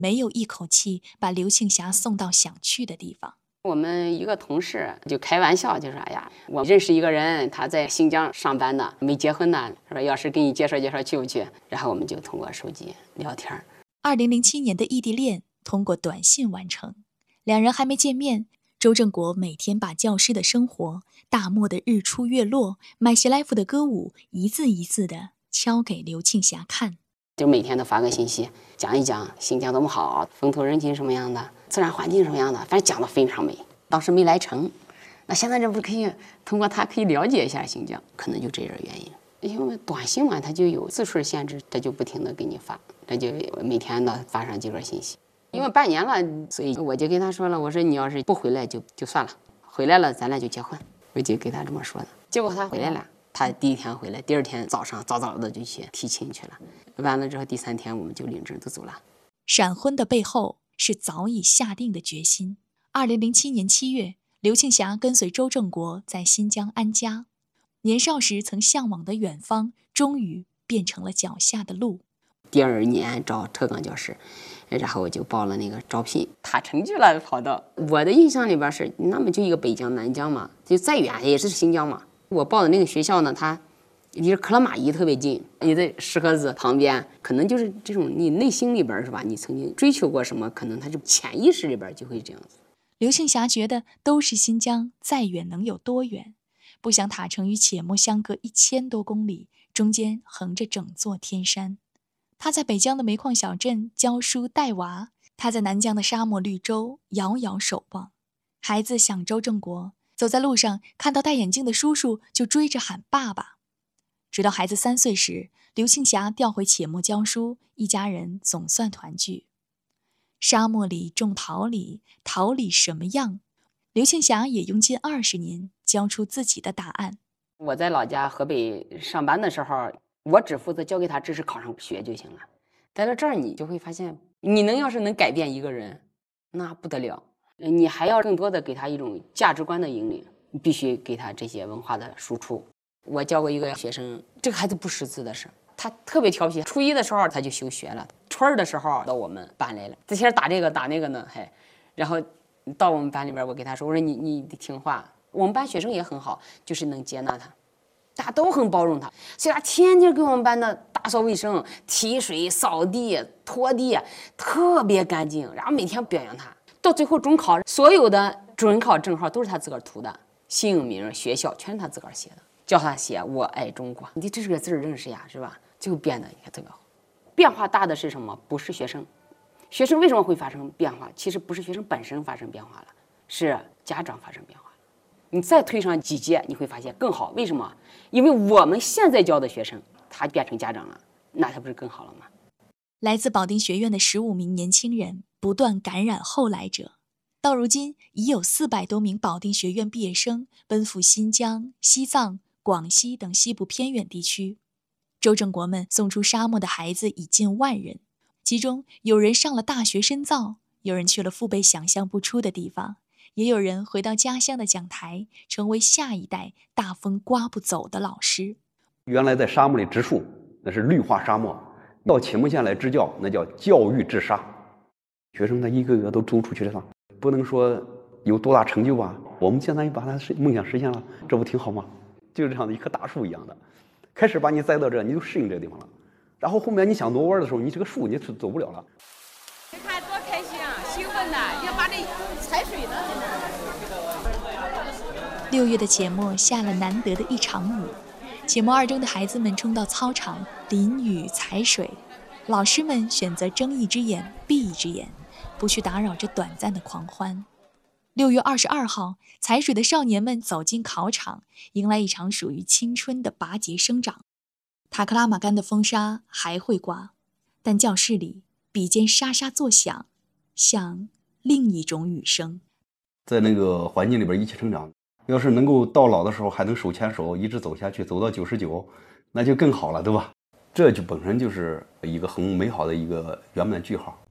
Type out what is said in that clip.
没有一口气把刘庆霞送到想去的地方。 我们一个同事就开玩笑就说：“哎呀，我认识一个人，他在新疆上班呢，没结婚呢，说要是给你介绍介绍去不去？”然后我们就通过手机聊天。 2007年的异地恋通过短信完成，两人还没见面，周正国每天把教师的生活、大漠的日出月落、麦西来夫的歌舞一字一字地敲给刘庆霞看。 就每天都发个信息，讲一讲新疆多么好，风土人情什么样的，自然环境什么样的，反正讲得非常美。当时没来成，那现在这不可以通过它可以了解一下新疆，可能就这点原因。因为短信嘛，它就有字数限制，它就不停地给你发，它就每天的发上几个信息。因为半年了，所以我就跟他说了，我说你要是不回来就算了，回来了咱俩就结婚，我就给他这么说的。结果他回来了。他第一天回来，第二天早上早早的就去提亲去了，完了之后第3天我们就领证都走了。 闪婚的背后是早已下定的决心。2007年7月，刘庆霞跟随周正国在新疆安家，年少时曾向往的远方，终于变成了脚下的路。 第2年找特岗教师，然后我就报了那个招聘，他成绩了跑到我的印象里边是，那么就一个北疆南疆嘛，就再远也是新疆嘛。我报的那个学校呢，它离克拉玛依特别近，你在石河子旁边，可能就是这种你内心里边是吧？你曾经追求过什么，可能它就潜意识里边就会这样子。 刘庆霞觉得都是新疆，再远能有多远？不想塔城与且末相隔1000多公里，中间横着整座天山。他在北疆的煤矿小镇教书带娃，他在南疆的沙漠绿洲遥遥守望。孩子想周正国，走在路上看到戴眼镜的叔叔就追着喊爸爸。直到孩子3岁时，刘庆霞调回且末教书，一家人总算团聚。沙漠里种桃李，桃李什么样？刘庆霞也用近20年教出自己的答案。 我在老家河北上班的时候，我只负责教给他知识，考上学就行了。来到这儿，你就会发现，你要是能改变一个人，那不得了。你还要更多的给他一种价值观的引领，你必须给他这些文化的输出。我教过一个学生，这个孩子不识字的事，他特别调皮。初1的时候他就休学了，初2的时候到我们班来了，这些打这个打那个呢，然后到我们班里边，我给他说，我说你得听话。我们班学生也很好，就是能接纳他，大家都很包容他，所以他天天给我们班的打扫卫生、提水、扫地、拖地，特别干净。然后每天表扬他。到最后中考，所有的准考证号都是他自个儿涂的，姓名、学校全是他自个儿写的，叫他写我爱中国，你这个字认识呀，是吧？就变得也特别好。变化大的是什么？不是学生，学生为什么会发生变化？其实不是学生本身发生变化了，是家长发生变化了。你再推上几届，你会发现更好。为什么？因为我们现在教的学生，他变成家长了，那他不是更好了吗？ 来自保定学院的15名年轻人不断感染后来者，到如今已有400多名保定学院毕业生奔赴新疆、西藏、广西等西部偏远地区。周正国们送出沙漠的孩子已近10000人，其中有人上了大学深造，有人去了父辈想象不出的地方，也有人回到家乡的讲台，成为下一代大风刮不走的老师。 原来在沙漠里植树，那是绿化沙漠；到且末县来支教，那叫教育治沙。学生他一个个都走出去了，不能说有多大成就吧，我们相当于把他梦想实现了，这不挺好吗？就是这样的一棵大树一样的，开始把你栽到这，你就适应这个地方了，然后后面你想挪弯的时候，你这个树你是走不了了。 你看多开心啊，兴奋呐，要把这踩水呢。 6月的且末下了难得的一场雨，且末2中的孩子们冲到操场淋雨踩水，老师们选择睁一只眼闭一只眼，不去打扰这短暂的狂欢。6月22号，踩水的少年们走进考场，迎来一场属于青春的拔节生长。塔克拉玛干的风沙还会刮，但教室里笔尖沙沙作响，像另一种雨声。 在那个环境里边一起成长。要是能够到老的时候还能手牵手一直走下去，走到99，那就更好了，对吧？这就本身就是一个很美好的一个圆满句号。